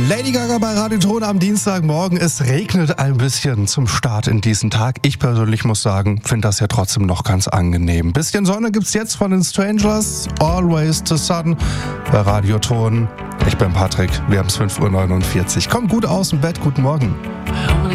Lady Gaga bei Radio Ton am Dienstagmorgen. Es regnet ein bisschen zum Start in diesen Tag. Ich persönlich muss sagen, finde das ja trotzdem noch ganz angenehm. Bisschen Sonne gibt's jetzt von den Stranglers. Always the Sun bei Radio Ton. Ich bin Patrick. Wir haben es 5:49 Uhr. Kommt gut aus dem Bett. Guten Morgen.